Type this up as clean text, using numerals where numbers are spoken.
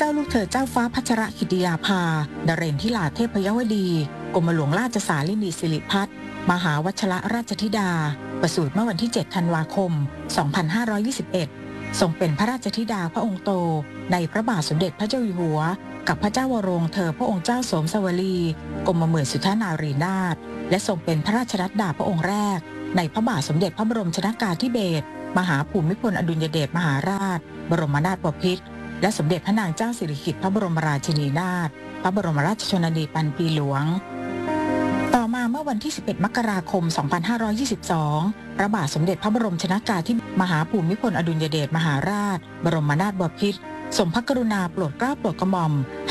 เจ้าลูกเธอเจ้าฟ้าพัชรกิติยาภานเรนทิลาเทพยวดีกรมหลวงราชสาลินีสิริพัฒน์มหาวัชรราชธิดาประสูติเมื่อวันที่ 7 ธันวาคม 2521 ทรงเป็นพระราชธิดาพระองค์โตในพระบาทสมเด็จพระเจ้าอยู่หัวกับพระเจ้าวรวงศ์เธอพระองค์เจ้าโสมสวลีกรมหมื่นสุทธานารีนาถและทรงเป็นพระราชรัตดาพระองค์แรกในพระบาทสมเด็จพระบรมชนกาธิเบศรมหาภูมิพลอดุลยเดชมหาราชบรมนาถบพิตรและสมเด็จพระนางเจ้าสิริกิติ์พระบรมราชินีนาถพระบรมราชชนนีพันปีหลวงต่อมาเมื่อวันที่ 11 มกราคม 2522 พระบาทสมเด็จพระบรมชนกาธิเบศรมหาภูมิพลอดุลยเดชมหาราชบรมนาถบพิตรทรงพระกรุณาโปรดเกล้าโปรดกระหม่อม